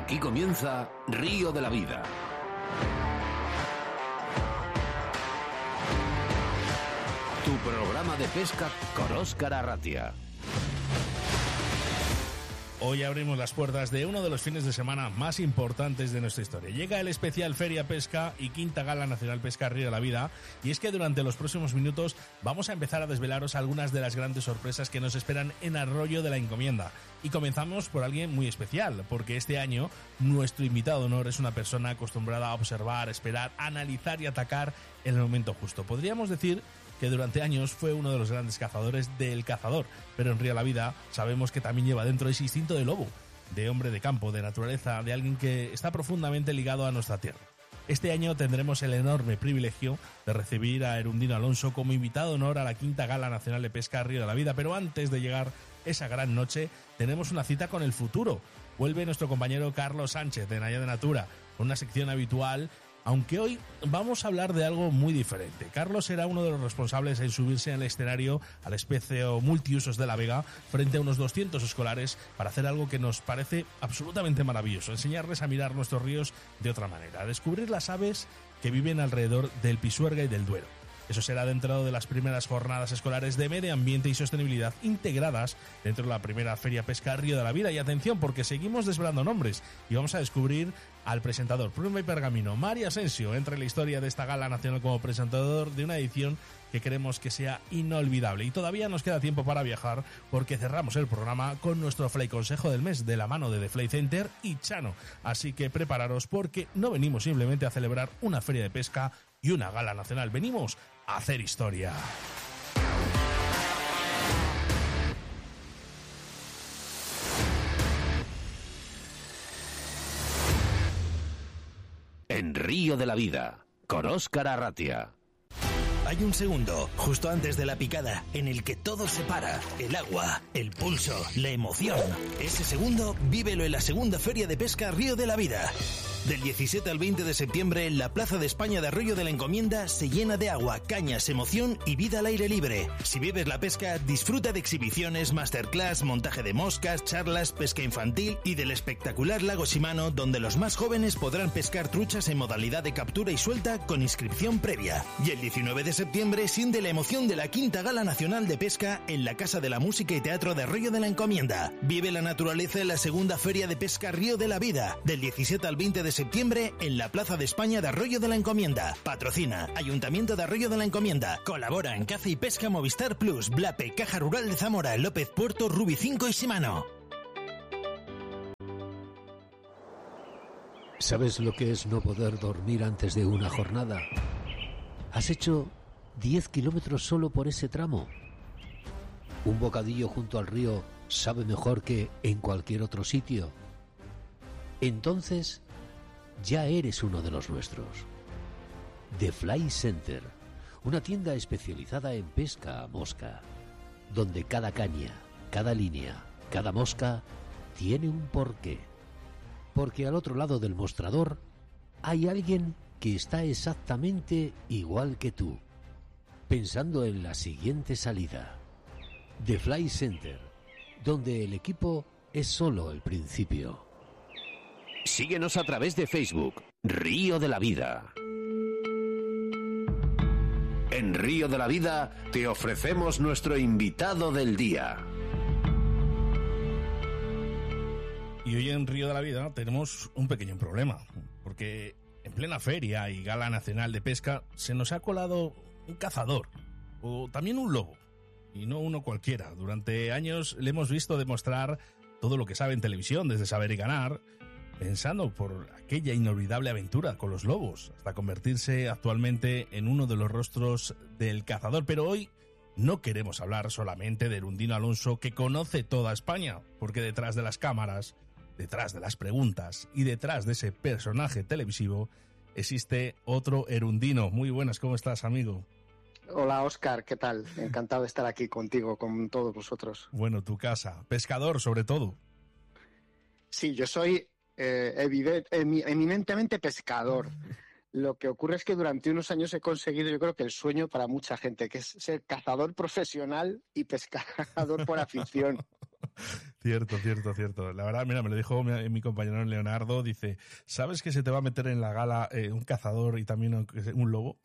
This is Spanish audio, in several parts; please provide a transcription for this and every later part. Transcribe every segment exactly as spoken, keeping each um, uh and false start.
Aquí comienza Río de la Vida. Tu programa de pesca con Óscar Arratia. Hoy abrimos las puertas de uno de los fines de semana más importantes de nuestra historia. Llega el especial Feria Pesca y Quinta Gala Nacional Pesca Río de la Vida, y es que durante los próximos minutos vamos a empezar a desvelaros algunas de las grandes sorpresas que nos esperan en Arroyo de la Encomienda. Y comenzamos por alguien muy especial, porque este año nuestro invitado de honor es una persona acostumbrada a observar, esperar, analizar y atacar en el momento justo. Podríamos decir que durante años fue uno de los grandes cazadores del cazador, pero en Río de la Vida sabemos que también lleva dentro ese instinto de lobo, de hombre de campo, de naturaleza, de alguien que está profundamente ligado a nuestra tierra. Este año tendremos el enorme privilegio de recibir a Erundino Alonso como invitado de honor a la Quinta Gala Nacional de Pesca Río de la Vida, pero antes de llegar esa gran noche tenemos una cita con el futuro. Vuelve nuestro compañero Carlos Sánchez de Naya de Natura, con una sección habitual, aunque hoy vamos a hablar de algo muy diferente. Carlos será uno de los responsables en subirse al escenario al Especio Multiusos de La Vega frente a unos doscientos escolares para hacer algo que nos parece absolutamente maravilloso: enseñarles a mirar nuestros ríos de otra manera, a descubrir las aves que viven alrededor del Pisuerga y del Duero. Eso será dentro de las primeras jornadas escolares de medio ambiente y sostenibilidad integradas dentro de la primera Feria Pesca Río de la Vida. Y atención, porque seguimos desvelando nombres y vamos a descubrir al presentador Pluma y Pergamino, Mario Asensio, entra en la historia de esta gala nacional como presentador de una edición que queremos que sea inolvidable. Y todavía nos queda tiempo para viajar, porque cerramos el programa con nuestro Fly Consejo del Mes de la mano de The Fly Center y Chano. Así que prepararos, porque no venimos simplemente a celebrar una feria de pesca y una gala nacional, venimos a hacer historia. En Río de la Vida, con Óscar Arratia. Hay un segundo, justo antes de la picada, en el que todo se para. El agua, el pulso, la emoción. Ese segundo, vívelo en la segunda Feria de Pesca Río de la Vida. Del diecisiete al veinte de septiembre, la Plaza de España de Arroyo de la Encomienda se llena de agua, cañas, emoción y vida al aire libre. Si vives la pesca, disfruta de exhibiciones, masterclass, montaje de moscas, charlas, pesca infantil y del espectacular lago Shimano, donde los más jóvenes podrán pescar truchas en modalidad de captura y suelta con inscripción previa. Y el diecinueve de septiembre siente la emoción de la Quinta Gala Nacional de Pesca en la Casa de la Música y Teatro de Arroyo de la Encomienda. Vive la naturaleza en la segunda Feria de Pesca Río de la Vida, del diecisiete al veinte de septiembre en la Plaza de España de Arroyo de la Encomienda. Patrocina Ayuntamiento de Arroyo de la Encomienda. Colabora en Caza y Pesca Movistar Plus, Blape, Caja Rural de Zamora, López Puerto, Rubi cinco y Shimano. ¿Sabes lo que es no poder dormir antes de una jornada? ¿Has hecho diez kilómetros solo por ese tramo? ¿Un bocadillo junto al río sabe mejor que en cualquier otro sitio? Entonces, ya eres uno de los nuestros. The Fly Center, una tienda especializada en pesca a mosca, donde cada caña, cada línea, cada mosca tiene un porqué. Porque al otro lado del mostrador hay alguien que está exactamente igual que tú, pensando en la siguiente salida. The Fly Center, donde el equipo es solo el principio. Síguenos a través de Facebook, Río de la Vida. En Río de la Vida te ofrecemos nuestro invitado del día. Y hoy en Río de la Vida tenemos un pequeño problema, porque en plena feria y gala nacional de pesca se nos ha colado un cazador, o también un lobo, y no uno cualquiera. Durante años le hemos visto demostrar todo lo que sabe en televisión, desde Saber y Ganar, pensando por aquella inolvidable aventura con los lobos, hasta convertirse actualmente en uno de los rostros del cazador. Pero hoy no queremos hablar solamente de Erundino Alonso, que conoce toda España, porque detrás de las cámaras, detrás de las preguntas y detrás de ese personaje televisivo existe otro Erundino. Muy buenas, ¿cómo estás, amigo? Hola, Óscar, ¿qué tal? Encantado de estar aquí contigo, con todos vosotros. Bueno, tu casa, pescador sobre todo. Sí, yo soy eh, evident, eminentemente pescador. Lo que ocurre es que durante unos años he conseguido, yo creo que el sueño para mucha gente, que es ser cazador profesional y pescador por afición. Cierto, cierto, cierto. La verdad, mira, me lo dijo mi, mi compañero Leonardo, dice, ¿sabes que se te va a meter en la gala eh, un cazador y también un, un lobo?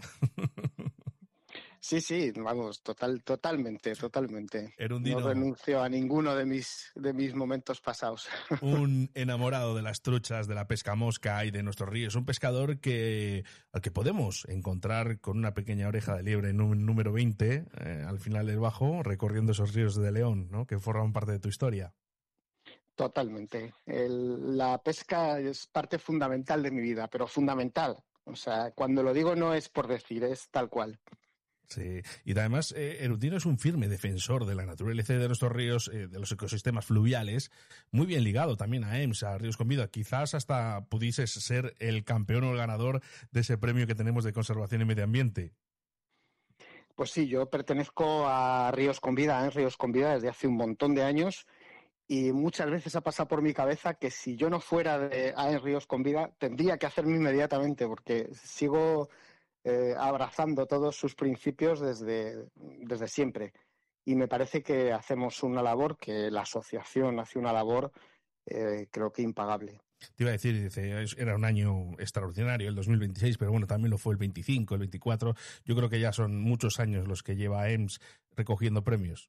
Sí, sí, vamos, total, totalmente, totalmente. Erundino, no renuncio a ninguno de mis, de mis momentos pasados. Un enamorado de las truchas, de la pesca mosca y de nuestros ríos. Un pescador que al que podemos encontrar con una pequeña oreja de liebre en un número veinte, eh, al final del bajo, recorriendo esos ríos de León, ¿no? Que forman parte de tu historia. Totalmente. El, la pesca es parte fundamental de mi vida, pero fundamental. O sea, cuando lo digo no es por decir, es tal cual. Sí, y además eh, Erundino es un firme defensor de la naturaleza y de nuestros ríos, eh, de los ecosistemas fluviales, muy bien ligado también a E M S, a Ríos con Vida. Quizás hasta pudieses ser el campeón o el ganador de ese premio que tenemos de conservación y medio ambiente. Pues sí, yo pertenezco a Ríos con Vida, en Ríos con Vida desde hace un montón de años y muchas veces ha pasado por mi cabeza que si yo no fuera de A E N Ríos con Vida tendría que hacerlo inmediatamente porque sigo eh, abrazando todos sus principios desde, desde siempre y me parece que hacemos una labor, que la asociación hace una labor eh, creo que impagable. Te iba a decir, dice, era un año extraordinario el dos mil veintiséis, pero bueno, también lo fue el veinticinco, el veinticuatro. Yo creo que ya son muchos años los que lleva E M S recogiendo premios.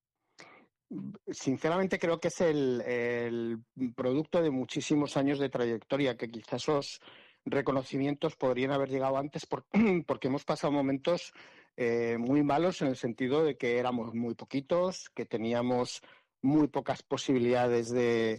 Sinceramente creo que es el, el producto de muchísimos años de trayectoria, que quizás esos reconocimientos podrían haber llegado antes por, porque hemos pasado momentos eh, muy malos en el sentido de que éramos muy poquitos, que teníamos muy pocas posibilidades de,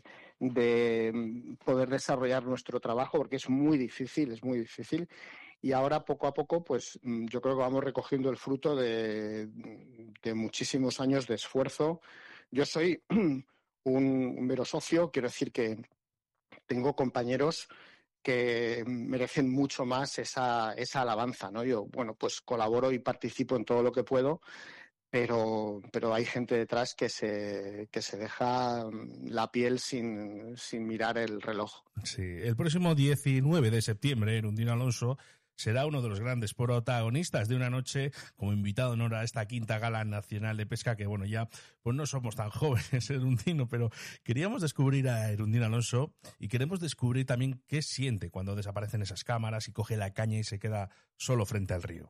de poder desarrollar nuestro trabajo, porque es muy difícil, es muy difícil. Y ahora, poco a poco, pues yo creo que vamos recogiendo el fruto de, de muchísimos años de esfuerzo. Yo soy un, un mero socio, quiero decir que tengo compañeros que merecen mucho más esa, esa alabanza, ¿no? Yo, bueno, pues colaboro y participo en todo lo que puedo, pero, pero hay gente detrás que se, que se deja la piel sin, sin mirar el reloj. Sí, el próximo diecinueve de septiembre, Erundino Alonso será uno de los grandes protagonistas de una noche como invitado en honor a esta quinta gala nacional de pesca, que bueno, ya pues no somos tan jóvenes, Erundino, pero queríamos descubrir a Erundino Alonso y queremos descubrir también qué siente cuando desaparecen esas cámaras y coge la caña y se queda solo frente al río.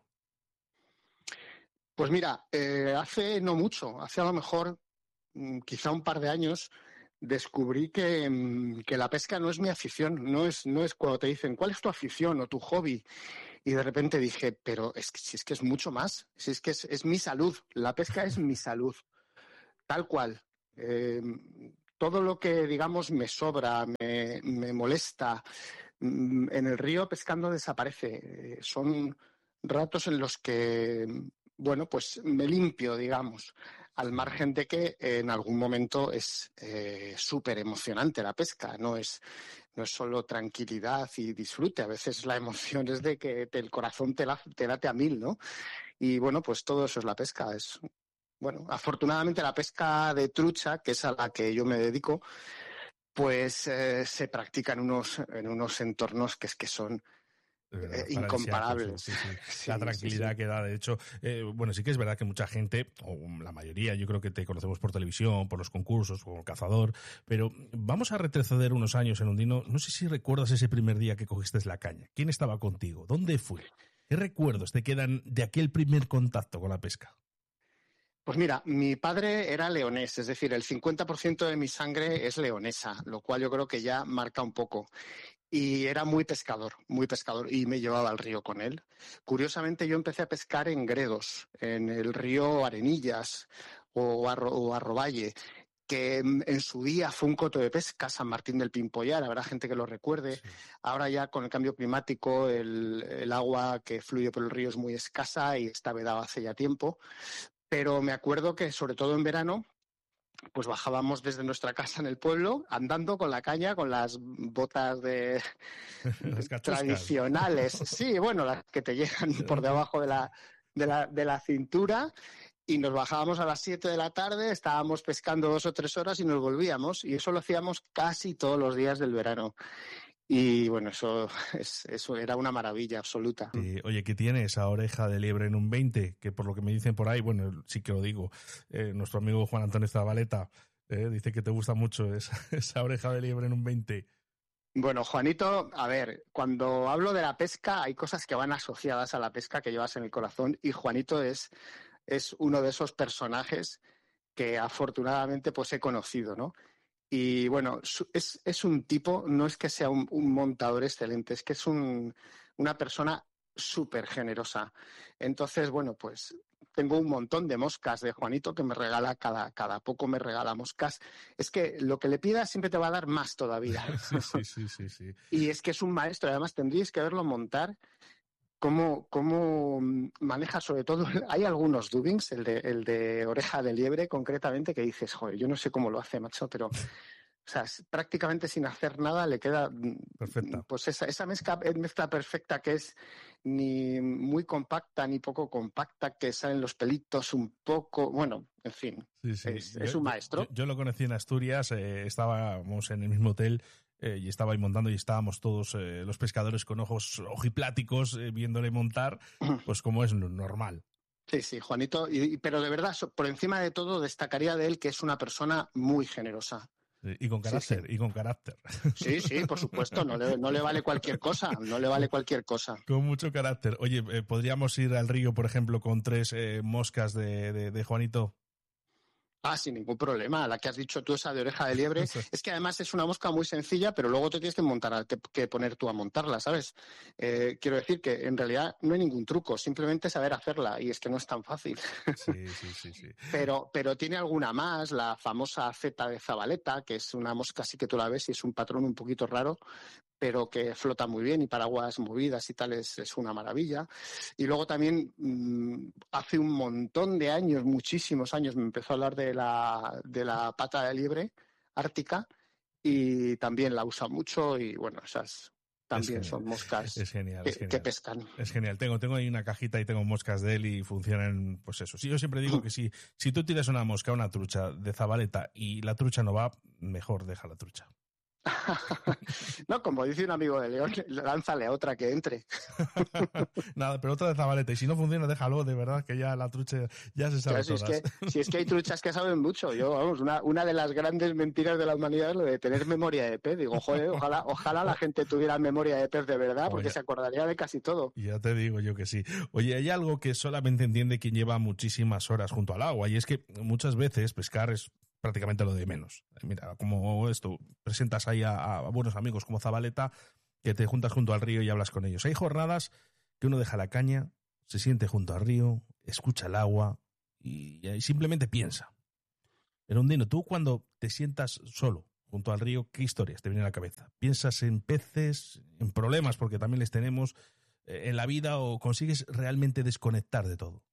Pues mira, eh, hace no mucho, hace a lo mejor quizá un par de años, descubrí que, que la pesca no es mi afición, no es, no es cuando te dicen ¿cuál es tu afición o tu hobby? Y de repente dije, pero es que, si es que es mucho más, si es que es, es mi salud, la pesca es mi salud, tal cual. Eh, todo lo que, digamos, me sobra, me, me molesta, en el río pescando desaparece. Eh, son ratos en los que, bueno, pues me limpio, digamos. Al margen de que eh, en algún momento es eh, súper emocionante la pesca, no es, no es solo tranquilidad y disfrute, a veces la emoción es de que te, el corazón te, la, te late a mil, ¿no? Y bueno, pues todo eso es la pesca. Es, bueno, afortunadamente la pesca de trucha, que es a la que yo me dedico, pues eh, se practica en unos, en unos entornos que es que son Eh, incomparables. Sí, sí. Sí, la tranquilidad sí, sí. que da, de hecho, eh, bueno, sí que es verdad que mucha gente, o la mayoría, yo creo que te conocemos por televisión, por los concursos, como cazador, pero vamos a retroceder unos años, Erundino. No sé si recuerdas ese primer día que cogiste la caña. ¿Quién estaba contigo? ¿Dónde fue? ¿Qué recuerdos te quedan de aquel primer contacto con la pesca? Pues mira, mi padre era leonés, es decir, el cincuenta por ciento de mi sangre es leonesa, lo cual yo creo que ya marca un poco. Y era muy pescador, muy pescador, y me llevaba al río con él. Curiosamente, yo empecé a pescar en Gredos, en el río Arenillas o, Arro, o Arrovalle, que en su día fue un coto de pesca, San Martín del Pimpollar, habrá gente que lo recuerde. Sí. Ahora ya con el cambio climático, el, el agua que fluye por el río es muy escasa y está vedada hace ya tiempo. Pero me acuerdo que, sobre todo en verano, pues bajábamos desde nuestra casa en el pueblo, andando con la caña, con las botas de tradicionales. Sí, bueno, las que te llegan por debajo de la, de la, de la cintura. Y nos bajábamos a las siete de la tarde, estábamos pescando dos o tres horas y nos volvíamos. Y eso lo hacíamos casi todos los días del verano. Y bueno, eso, es, eso era una maravilla absoluta. Sí, oye, ¿qué tiene esa oreja de liebre en un veinte? Que por lo que me dicen por ahí, bueno, sí que lo digo, eh, nuestro amigo Juan Antonio Zabaleta Eh, dice que te gusta mucho esa, esa oreja de liebre en un veinte. Bueno, Juanito, a ver, cuando hablo de la pesca hay cosas que van asociadas a la pesca que llevas en el corazón y Juanito es, es uno de esos personajes que afortunadamente pues he conocido, ¿no? Y bueno, es, es un tipo, no es que sea un, un montador excelente, es que es un, una persona súper generosa. Entonces, bueno, pues tengo un montón de moscas de Juanito que me regala cada, cada poco me regala moscas. Es que lo que le pidas siempre te va a dar más todavía. Sí, sí, sí, sí. Y es que es un maestro, además tendríais que verlo montar. Cómo, cómo maneja sobre todo, hay algunos dubbings, el de, el de oreja de liebre concretamente, que dices, joder, yo no sé cómo lo hace, macho, pero o sea, prácticamente sin hacer nada le queda perfecta. Pues esa, esa mezcla, mezcla perfecta que es ni muy compacta ni poco compacta, que salen los pelitos un poco, bueno, en fin, sí, sí. Es, yo, es un maestro. Yo, yo lo conocí en Asturias, eh, estábamos en el mismo hotel eh, y estaba ahí montando y estábamos todos eh, los pescadores con ojos ojipláticos eh, viéndole montar, pues como es normal. Sí, sí, Juanito, y, pero de verdad, por encima de todo, destacaría de él que es una persona muy generosa. Y con carácter, sí, sí. y con carácter. Sí, sí, por supuesto, no le, no le vale cualquier cosa, no le vale cualquier cosa. Con mucho carácter. Oye, eh, ¿podríamos ir al río, por ejemplo, con tres eh, moscas de, de, de Juanito? Ah, sin ningún problema. La que has dicho tú, esa de oreja de liebre, es que además es una mosca muy sencilla, pero luego te tienes que montar, que, que poner tú a montarla, ¿sabes? Eh, quiero decir que en realidad no hay ningún truco, simplemente saber hacerla, y es que no es tan fácil. Sí, sí, sí, sí. Pero, pero tiene alguna más, la famosa zeta de Zabaleta, que es una mosca, sí que tú la ves y es un patrón un poquito raro, pero que flota muy bien y para aguas movidas y tal es, es una maravilla. Y luego también mmm, hace un montón de años, muchísimos años, me empezó a hablar de la, de la pata de liebre ártica y también la usa mucho y bueno, esas también son moscas es genial, que, es genial. que pescan. Es genial. Tengo, tengo ahí una cajita y tengo moscas de él y funcionan, pues eso. Sí, yo siempre digo que si, si tú tiras una mosca, una trucha de Zabaleta y la trucha no va, mejor deja la trucha. No, como dice un amigo de León, lánzale a otra que entre. Nada, pero otra de Zabaleta. Y si no funciona, déjalo, de verdad, que ya la trucha ya se sabe claro, todas. Si es, que, si es que hay truchas que saben mucho. Yo, vamos, una, una de las grandes mentiras de la humanidad es lo de tener memoria de pez. Digo, joder, ojalá, ojalá la gente tuviera memoria de pez de verdad, porque Oye, se acordaría de casi todo. Ya te digo yo que sí. Oye, hay algo que solamente entiende quien lleva muchísimas horas junto al agua, y es que muchas veces pescar es prácticamente lo de menos. Mira, como esto, presentas ahí a, a buenos amigos como Zabaleta, que te juntas junto al río y hablas con ellos. Hay jornadas que uno deja la caña, se siente junto al río, escucha el agua y, y simplemente piensa. Pero Undino, tú cuando te sientas solo junto al río, ¿qué historias te vienen a la cabeza? ¿Piensas en peces, en problemas, porque también les tenemos eh, en la vida, o consigues realmente desconectar de todo?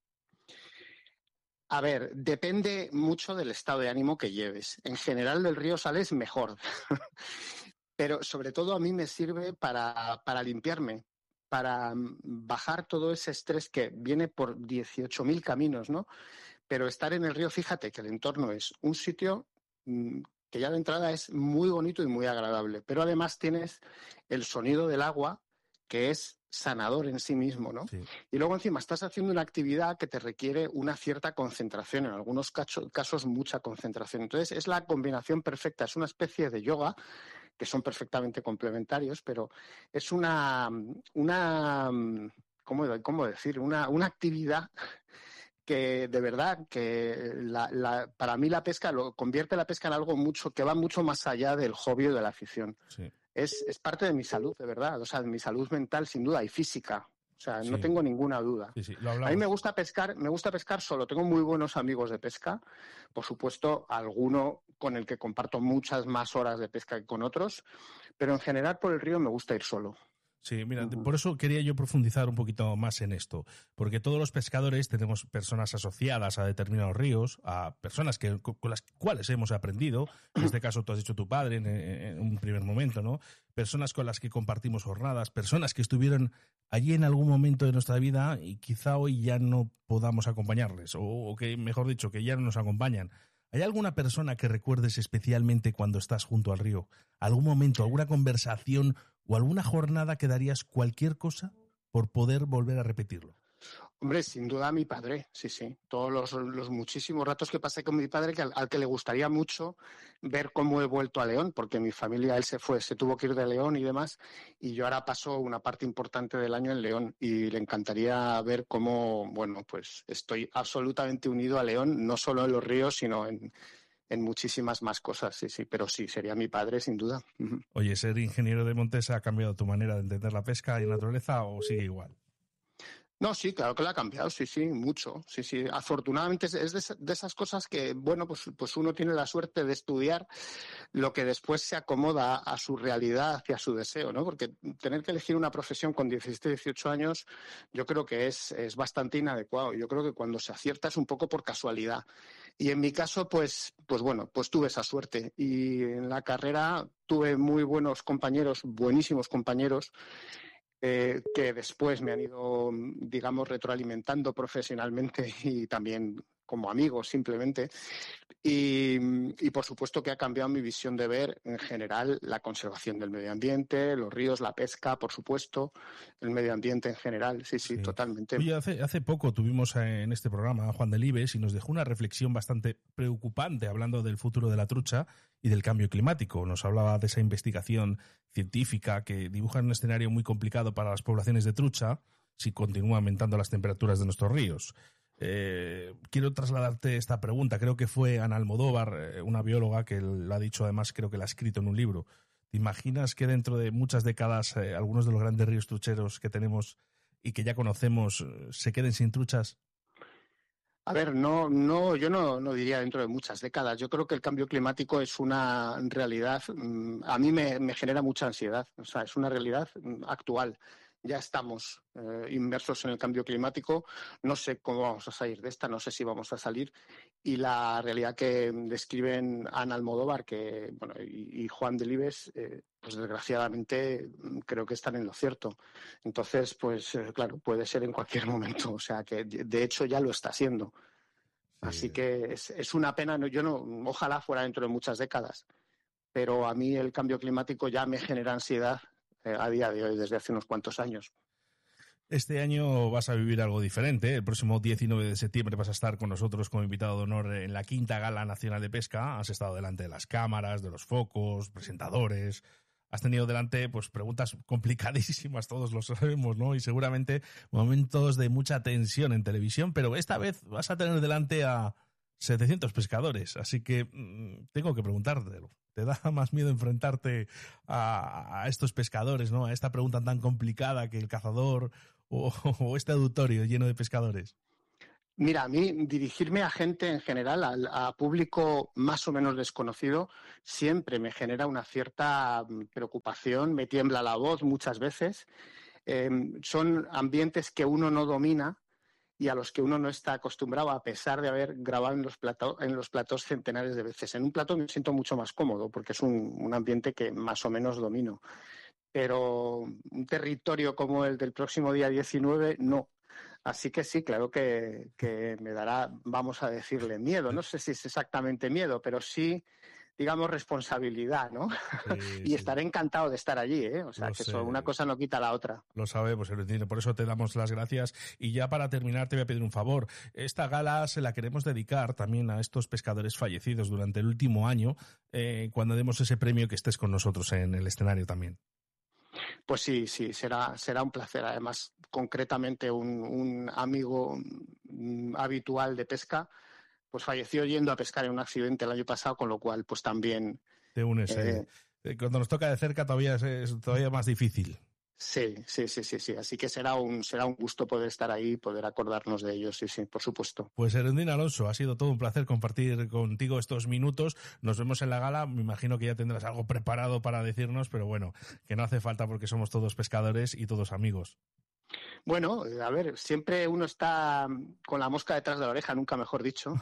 A ver, depende mucho del estado de ánimo que lleves. En general del río sales mejor, pero sobre todo a mí me sirve para, para limpiarme, para bajar todo ese estrés que viene por dieciocho mil caminos, ¿no? Pero estar en el río, fíjate que el entorno es un sitio que ya de entrada es muy bonito y muy agradable, pero además tienes el sonido del agua, que es sanador en sí mismo, ¿no? Sí. Y luego encima estás haciendo una actividad que te requiere una cierta concentración, en algunos casos, casos mucha concentración. Entonces es la combinación perfecta, es una especie de yoga, que son perfectamente complementarios, pero es una, una ¿cómo, cómo decir? Una, una actividad que de verdad, que la, la, para mí la pesca lo convierte la pesca en algo mucho que va mucho más allá del hobby o de la afición. Sí. Es, es parte de mi salud, de verdad, o sea, de mi salud mental sin duda y física. O sea, sí. No tengo ninguna duda. Sí, sí, lo a mí me gusta pescar, me gusta pescar solo. Tengo muy buenos amigos de pesca. Por supuesto, alguno con el que comparto muchas más horas de pesca que con otros, pero en general por el río me gusta ir solo. Sí, mira, por eso quería yo profundizar un poquito más en esto, porque todos los pescadores tenemos personas asociadas a determinados ríos, a personas que, con las cuales hemos aprendido, en este caso tú has dicho tu padre en, en un primer momento, ¿no? Personas con las que compartimos jornadas, personas que estuvieron allí en algún momento de nuestra vida y quizá hoy ya no podamos acompañarles, o, o que, mejor dicho, que ya no nos acompañan. ¿Hay alguna persona que recuerdes especialmente cuando estás junto al río? ¿Algún momento, alguna conversación o alguna jornada que darías cualquier cosa por poder volver a repetirlo? Hombre, sin duda mi padre, sí, sí. Todos los, los muchísimos ratos que pasé con mi padre, que al, al que le gustaría mucho ver cómo he vuelto a León, porque mi familia, él se fue, se tuvo que ir de León y demás, y yo ahora paso una parte importante del año en León, y le encantaría ver cómo, bueno, pues estoy absolutamente unido a León, no solo en los ríos, sino en, en muchísimas más cosas, sí, sí. Pero sí, sería mi padre, sin duda. Oye, ¿ser ingeniero de montes ha cambiado tu manera de entender la pesca y la naturaleza o sigue igual? No, sí, claro que lo ha cambiado, sí, sí, mucho, sí, sí. Afortunadamente es de, de esas cosas que, bueno, pues, pues uno tiene la suerte de estudiar lo que después se acomoda a su realidad y a su deseo, ¿no? Porque tener que elegir una profesión con diecisiete, dieciocho años, yo creo que es, es bastante inadecuado. Yo creo que cuando se acierta es un poco por casualidad. Y en mi caso, pues, pues bueno, pues tuve esa suerte. Y en la carrera tuve muy buenos compañeros, buenísimos compañeros, Eh, que después me han ido, digamos, retroalimentando profesionalmente y también como amigos simplemente. Y, y por supuesto que ha cambiado mi visión de ver en general la conservación del medio ambiente, los ríos, la pesca, por supuesto, el medio ambiente en general, sí, sí, sí. Totalmente. Oye, hace, hace poco tuvimos en este programa a Juan Delibes y nos dejó una reflexión bastante preocupante hablando del futuro de la trucha y del cambio climático. Nos hablaba de esa investigación científica que dibuja un escenario muy complicado para las poblaciones de trucha si continúan aumentando las temperaturas de nuestros ríos. Eh, quiero trasladarte esta pregunta. Creo que fue Ana Almodóvar, eh, una bióloga, que lo ha dicho, además creo que la ha escrito en un libro. ¿Te imaginas que dentro de muchas décadas eh, algunos de los grandes ríos trucheros que tenemos y que ya conocemos eh, se queden sin truchas? A ver, no, no, yo no, no diría dentro de muchas décadas. Yo creo que el cambio climático es una realidad, a mí me, me genera mucha ansiedad. O sea, es una realidad actual. Ya estamos eh, inmersos en el cambio climático. No sé cómo vamos a salir de esta, no sé si vamos a salir. Y la realidad que describen Ana Almodóvar que, bueno, y, y Juan Delibes, eh, pues desgraciadamente creo que están en lo cierto. Entonces, pues eh, claro, puede ser en cualquier momento. O sea, que de hecho ya lo está siendo. Sí. Así que es, es una pena. Yo no, ojalá fuera dentro de muchas décadas. Pero a mí el cambio climático ya me genera ansiedad a día de hoy, desde hace unos cuantos años. Este año vas a vivir algo diferente. El próximo diecinueve de septiembre vas a estar con nosotros como invitado de honor en la quinta Gala Nacional de Pesca. Has estado delante de las cámaras, de los focos, presentadores. Has tenido delante pues preguntas complicadísimas, todos lo sabemos, ¿no? Y seguramente momentos de mucha tensión en televisión, pero esta vez vas a tener delante a setecientos pescadores, así que mmm, tengo que preguntártelo. ¿Te da más miedo enfrentarte a, a estos pescadores, ¿no? A esta pregunta tan complicada que el cazador o, o este auditorio lleno de pescadores. Mira, a mí dirigirme a gente en general, a, a público más o menos desconocido, siempre me genera una cierta preocupación, me tiembla la voz muchas veces. Eh, son ambientes que uno no domina y a los que uno no está acostumbrado, a pesar de haber grabado en los platós, en los platós centenares de veces. En un plató me siento mucho más cómodo porque es un, un ambiente que más o menos domino. Pero un territorio como el del próximo día diecinueve, no. Así que sí, claro que, que me dará, vamos a decirle, miedo. No sé si es exactamente miedo, pero sí, digamos, responsabilidad, ¿no? Sí, y sí. Estaré encantado de estar allí, ¿eh? O sea, Lo que eso, una cosa no quita la otra. Lo sabemos, por eso te damos las gracias. Y ya para terminar te voy a pedir un favor. Esta gala se la queremos dedicar también a estos pescadores fallecidos durante el último año, eh, cuando demos ese premio, que estés con nosotros en el escenario también. Pues sí, sí, será, será un placer. Además, concretamente un, un amigo un, habitual de pesca pues falleció yendo a pescar en un accidente el año pasado, con lo cual pues también... Te unes, eh, eh, cuando nos toca de cerca todavía es, es todavía más difícil. Sí, sí, sí, sí, sí. Así que será un, será un gusto poder estar ahí, poder acordarnos de ellos, sí, sí, por supuesto. Pues Erundin Alonso, ha sido todo un placer compartir contigo estos minutos. Nos vemos en la gala, me imagino que ya tendrás algo preparado para decirnos, pero bueno, que no hace falta porque somos todos pescadores y todos amigos. Bueno, a ver, siempre uno está con la mosca detrás de la oreja, nunca mejor dicho,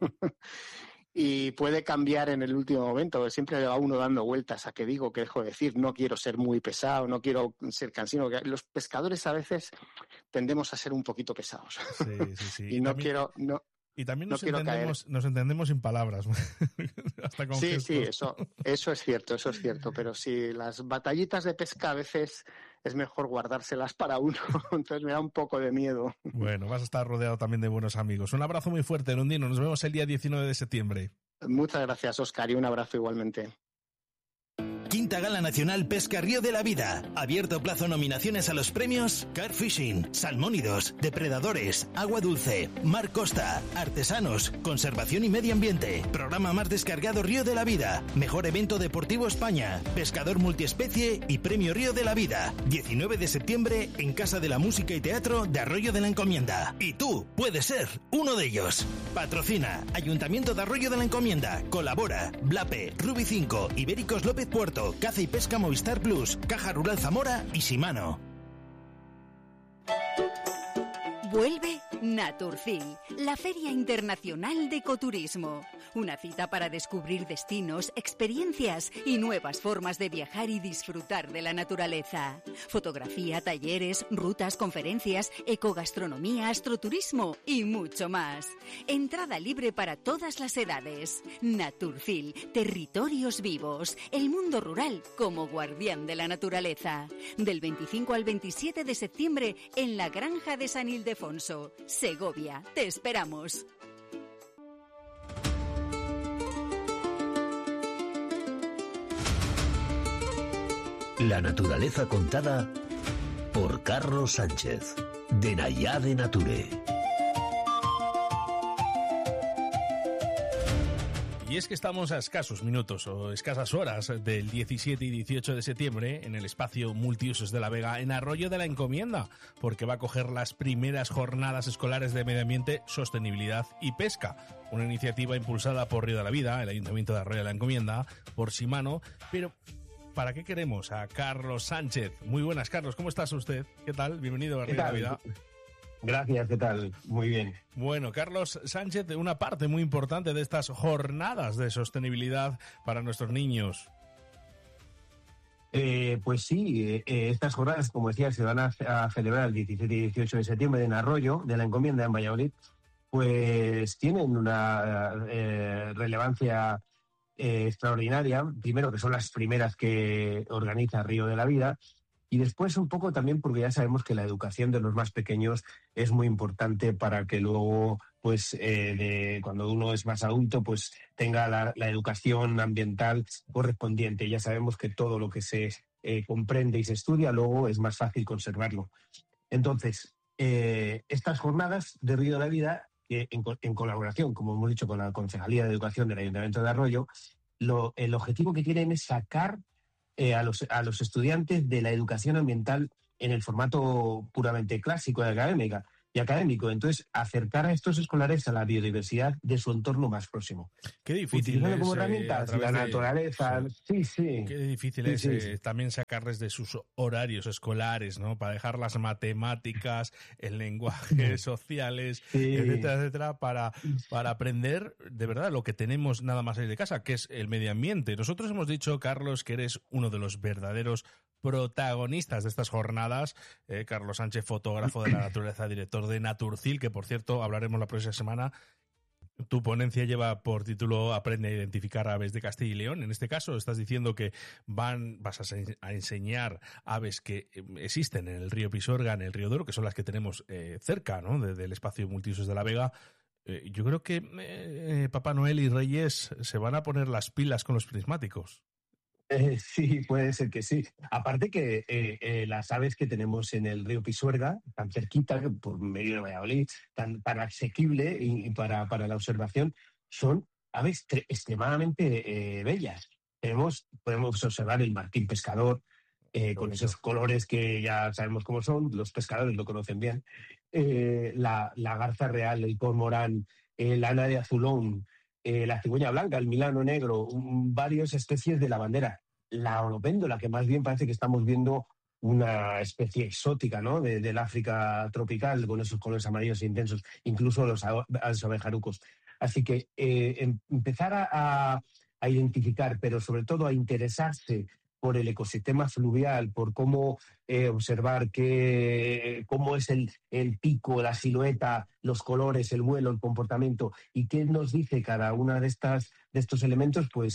y puede cambiar en el último momento. Siempre va uno dando vueltas a qué digo, qué dejo de decir, no quiero ser muy pesado, no quiero ser cansino. Los pescadores a veces tendemos a ser un poquito pesados. Sí, sí, sí. y no también... quiero... No... Y también nos, no entendemos, nos entendemos sin palabras. Hasta con sí, gestos. sí, eso, eso es cierto, eso es cierto. Pero sí, las batallitas de pesca a veces es mejor guardárselas para uno. Entonces me da un poco de miedo. Bueno, vas a estar rodeado también de buenos amigos. Un abrazo muy fuerte, Lundino. Nos vemos el día diecinueve de septiembre. Muchas gracias, Óscar, y un abrazo igualmente. Quinta Gala Nacional Pesca Río de la Vida. Abierto plazo nominaciones a los premios Car Fishing, Salmónidos, Depredadores, Agua Dulce, Mar Costa, Artesanos, Conservación y Medio Ambiente, Programa Más Descargado Río de la Vida, Mejor Evento Deportivo España, Pescador Multiespecie y Premio Río de la Vida. diecinueve de septiembre en Casa de la Música y Teatro de Arroyo de la Encomienda. Y tú puedes ser uno de ellos. Patrocina Ayuntamiento de Arroyo de la Encomienda. Colabora Blape, Rubi cinco, Ibéricos López Puerto, Caza y Pesca Movistar Plus, Caja Rural Zamora y Shimano. Vuelve Naturcil, la Feria Internacional de Ecoturismo. Una cita para descubrir destinos, experiencias y nuevas formas de viajar y disfrutar de la naturaleza. Fotografía, talleres, rutas, conferencias, ecogastronomía, astroturismo y mucho más. Entrada libre para todas las edades. Naturcil, territorios vivos, el mundo rural como guardián de la naturaleza. Del veinticinco al veintisiete de septiembre en la Granja de San Ildefonso, Segovia. Te esperamos. La naturaleza contada por Carlos Sánchez, de Nayade Nature. Y es que estamos a escasos minutos o escasas horas del diecisiete y dieciocho de septiembre en el espacio multiusos de La Vega, en Arroyo de la Encomienda, porque va a coger las primeras jornadas escolares de medio ambiente, sostenibilidad y pesca. Una iniciativa impulsada por Río de la Vida, el Ayuntamiento de Arroyo de la Encomienda, por Shimano. Pero ¿para qué queremos a Carlos Sánchez? Muy buenas, Carlos, ¿cómo estás usted? ¿Qué tal? Bienvenido a Río de la Vida. Gracias, ¿qué tal? Muy bien. Bueno, Carlos Sánchez, una parte muy importante de estas jornadas de sostenibilidad para nuestros niños. Eh, pues sí, eh, estas jornadas, como decía, se van a, a celebrar el diecisiete y dieciocho de septiembre en Arroyo de la Encomienda, en Valladolid, pues tienen una eh, relevancia eh, extraordinaria. Primero, que son las primeras que organiza Río de la Vida. Y después un poco también porque ya sabemos que la educación de los más pequeños es muy importante para que luego, pues, eh, de, cuando uno es más adulto, pues tenga la, la educación ambiental correspondiente. Ya sabemos que todo lo que se eh, comprende y se estudia luego es más fácil conservarlo. Entonces, eh, estas jornadas de Río de la Vida, eh, en, en colaboración, como hemos dicho, con la Concejalía de Educación del Ayuntamiento de Arroyo, lo, el objetivo que tienen es sacar Eh, a, los, a los estudiantes de la educación ambiental en el formato puramente clásico y académica, y académico. Entonces, acercar a estos escolares a la biodiversidad de su entorno más próximo. Qué difícil es, como herramientas, eh, la de, naturaleza, sí, sí. Qué difícil sí, es sí, eh, sí. también sacarles de sus horarios escolares, ¿no? Para dejar las matemáticas, el lenguaje sociales, Sí. etcétera, etcétera, para, para aprender de verdad lo que tenemos nada más salir de casa, que es el medio ambiente. Nosotros hemos dicho, Carlos, que eres uno de los verdaderos protagonistas de estas jornadas. eh, Carlos Sánchez, fotógrafo de la naturaleza, director de Naturcil, que por cierto hablaremos la próxima semana. Tu ponencia lleva por título Aprende a identificar aves de Castilla y León. En este caso estás diciendo que van, vas a, a enseñar aves que existen en el río Pisuerga, en el río Douro, que son las que tenemos eh, cerca, ¿no? de, del espacio multiusos de La Vega. Eh, yo creo que eh, Papá Noel y Reyes se van a poner las pilas con los prismáticos. Eh, sí, puede ser que sí. Aparte que eh, eh, las aves que tenemos en el río Pisuerga, tan cerquita, por medio de Valladolid, tan, tan asequible y, y para, para la observación, son aves tre- extremadamente eh, bellas. Tenemos, podemos observar el martín pescador, eh, con esos colores que ya sabemos cómo son, los pescadores lo conocen bien, eh, la, la garza real, el cormorán, el ana de azulón, Eh, la cigüeña blanca, el milano negro, um, varias especies de lavandera. La oropéndola, que más bien parece que estamos viendo una especie exótica, ¿no? de, del África tropical, con esos colores amarillos intensos, incluso los, a- los abejarucos. Así que eh, em- empezar a, a, a identificar, pero sobre todo a interesarse por el ecosistema fluvial, por cómo eh, observar qué, cómo es el, el pico, la silueta, los colores, el vuelo, el comportamiento, y qué nos dice cada una de estas de estos elementos, pues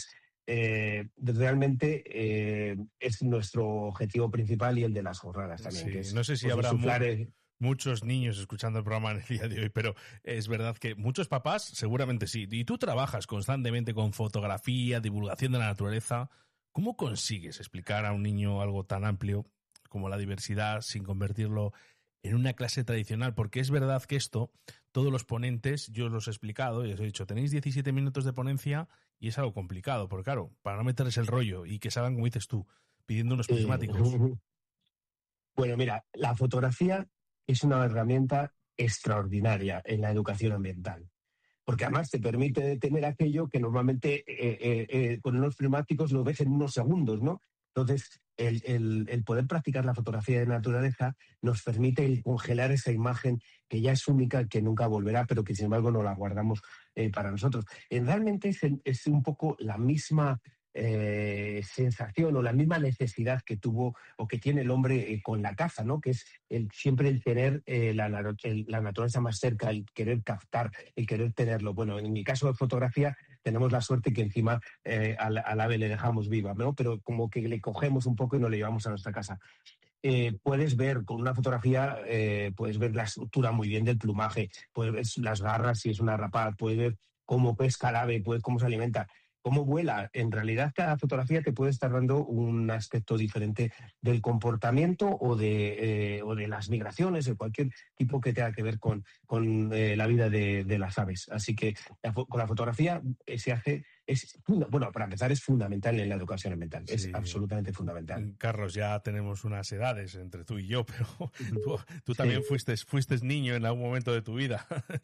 eh, realmente eh, es nuestro objetivo principal y el de las jornadas también. Sí, que es, no sé si pues, habrá insuflar mu- el- muchos niños escuchando el programa en el día de hoy, pero es verdad que muchos papás seguramente sí. Y tú trabajas constantemente con fotografía, divulgación de la naturaleza. ¿Cómo consigues explicar a un niño algo tan amplio como la diversidad sin convertirlo en una clase tradicional? Porque es verdad que esto, todos los ponentes, yo os los he explicado y os he dicho, tenéis diecisiete minutos de ponencia y es algo complicado, porque claro, para no meterles el rollo y que salgan, como dices tú, pidiendo unos prismáticos. Eh, bueno, mira, la fotografía es una herramienta extraordinaria en la educación ambiental, porque además te permite tener aquello que normalmente eh, eh, eh, con unos prismáticos lo ves en unos segundos, ¿no? Entonces, el, el, el poder practicar la fotografía de naturaleza nos permite el congelar esa imagen que ya es única, que nunca volverá, pero que sin embargo no la guardamos eh, para nosotros. Eh, realmente es, es un poco la misma eh, sensación o la misma necesidad que tuvo o que tiene el hombre eh, con la caza, ¿no? Que es el, siempre el tener eh, la, el, la naturaleza más cerca, el querer captar, el querer tenerlo. Bueno, en mi caso de fotografía tenemos la suerte que encima eh, al, al ave le dejamos viva, ¿no? Pero como que le cogemos un poco y nos le llevamos a nuestra casa. Eh, puedes ver con una fotografía, eh, puedes ver la estructura muy bien del plumaje, puedes ver las garras si es una rapaz, puedes ver cómo pesca el ave, puedes, cómo se alimenta, cómo vuela. En realidad cada fotografía te puede estar dando un aspecto diferente del comportamiento o de, eh, o de las migraciones, de cualquier tipo que tenga que ver con, con eh, la vida de, de las aves. Así que la, con la fotografía eh, se hace... Es, bueno, para empezar, es fundamental en la educación ambiental. Sí. Es absolutamente fundamental. Carlos, ya tenemos unas edades entre tú y yo, pero tú, tú también sí. fuiste, fuiste niño en algún momento de tu vida.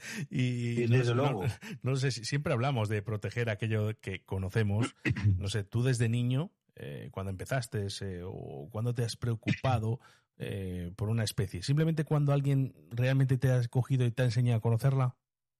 y sí, desde no, luego. No, no sé si siempre hablamos de proteger aquello que conocemos. No sé, tú desde niño, eh, cuando empezaste eh, o cuando te has preocupado eh, por una especie, simplemente cuando alguien realmente te ha cogido y te ha enseñado a conocerla.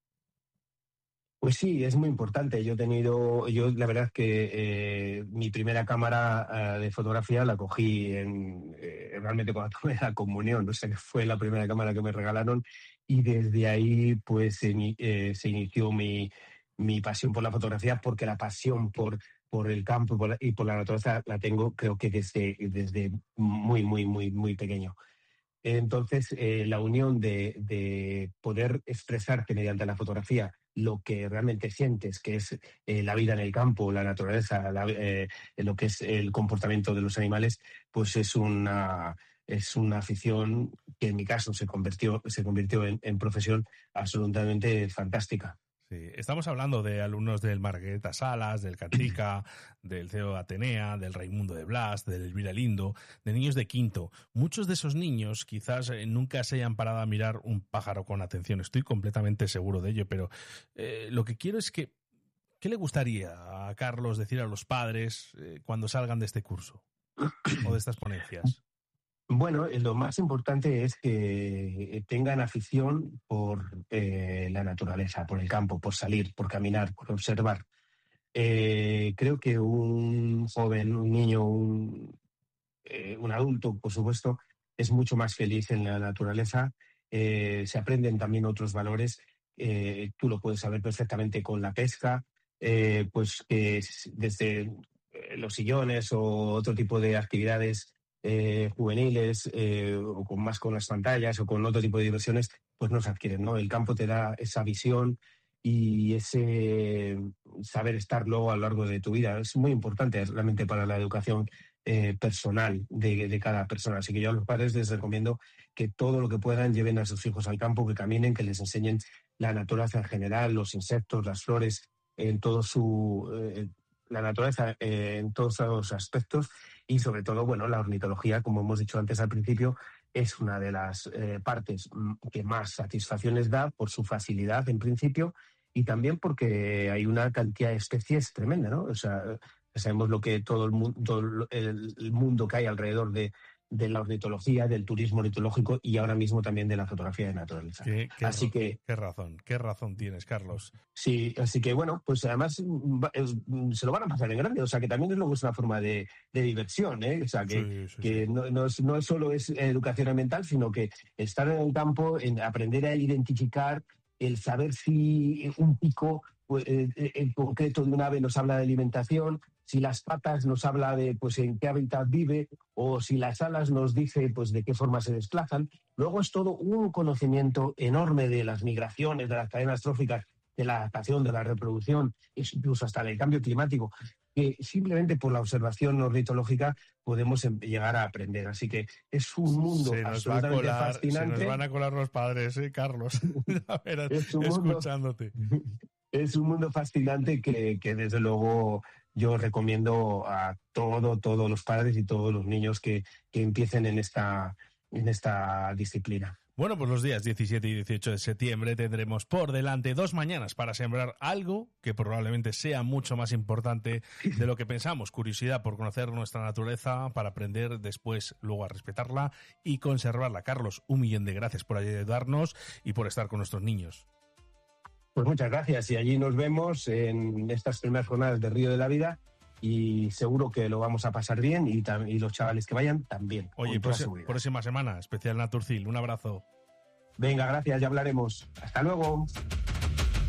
Pues sí, es muy importante. Yo he tenido, yo la verdad es que eh, mi primera cámara eh, de fotografía la cogí en, eh, realmente cuando tuve la comunión, o sea que fue la primera cámara que me regalaron y desde ahí pues se, eh, se inició mi, mi pasión por la fotografía, porque la pasión por, por el campo por la, y por la naturaleza la tengo creo que desde, desde muy, muy, muy, muy pequeño. Entonces, eh, la unión de, de poder expresarte mediante la fotografía lo que realmente sientes, que es eh, la vida en el campo, la naturaleza, la, eh, lo que es el comportamiento de los animales, pues es una, es una afición que en mi caso se convirtió, se convirtió en, en profesión absolutamente fantástica. Sí, estamos hablando de alumnos del Margarita Salas, del Catrica, del C E O Atenea, del Raimundo de Blas, del Elvira Lindo, de niños de quinto. Muchos de esos niños quizás eh, nunca se hayan parado a mirar un pájaro con atención. Estoy completamente seguro de ello, pero eh, lo que quiero es que, ¿qué le gustaría a Carlos decir a los padres eh, cuando salgan de este curso o de estas ponencias? Bueno, lo más importante es que tengan afición por eh, la naturaleza, por el campo, por salir, por caminar, por observar. Eh, creo que un joven, un niño, un, eh, un adulto, por supuesto, es mucho más feliz en la naturaleza. Eh, se aprenden también otros valores. Eh, tú lo puedes saber perfectamente con la pesca, eh, pues que desde los sillones o otro tipo de actividades Eh, juveniles eh, o con más con las pantallas o con otro tipo de diversiones, pues no se adquieren, ¿no? El campo te da esa visión y ese saber estar luego a lo largo de tu vida. Es muy importante realmente para la educación eh, personal de, de cada persona. Así que yo a los padres les recomiendo que todo lo que puedan lleven a sus hijos al campo, que caminen, que les enseñen la naturaleza en general, los insectos, las flores, en todo su... Eh, la naturaleza eh, en todos los aspectos y sobre todo, bueno, la ornitología, como hemos dicho antes al principio, es una de las eh, partes que más satisfacciones da por su facilidad en principio y también porque hay una cantidad de especies tremenda, ¿no? O sea, sabemos lo que todo el mundo, todo el, el mundo que hay alrededor de de la ornitología, del turismo ornitológico y ahora mismo también de la fotografía de naturaleza. Qué, qué así que qué razón, qué razón tienes, Carlos. Sí, así que bueno, pues además se lo van a pasar en grande, o sea que también es luego es una forma de, de diversión, ¿eh? O sea que, sí, sí, que sí. No, no, es, no es solo es educación ambiental, sino que estar en el campo, en aprender a identificar, el saber si un pico pues, en concreto de un ave nos habla de alimentación, si las patas nos habla de pues en qué hábitat vive, o si las alas nos dice pues de qué forma se desplazan. Luego es todo un conocimiento enorme de las migraciones, de las cadenas tróficas, de la adaptación, de la reproducción, incluso hasta del cambio climático, que simplemente por la observación ornitológica podemos llegar a aprender. Así que es un mundo se nos absolutamente va a colar, fascinante. Se nos van a colar los padres, ¿eh, Carlos? A ver, es un mundo, escuchándote. Es un mundo fascinante que, que desde luego yo recomiendo a todo, todos los padres y todos los niños que, que empiecen en esta, en esta disciplina. Bueno, pues los días diecisiete y dieciocho de septiembre tendremos por delante dos mañanas para sembrar algo que probablemente sea mucho más importante de lo que pensamos. Curiosidad por conocer nuestra naturaleza, para aprender después luego a respetarla y conservarla. Carlos, un millón de gracias por ayudarnos y por estar con nuestros niños. Pues muchas gracias y allí nos vemos en estas primeras jornadas de Río de la Vida y seguro que lo vamos a pasar bien y, y los chavales que vayan también. Oye, próxima, próxima semana, especial Naturcil. Un abrazo. Venga, gracias, ya hablaremos. Hasta luego.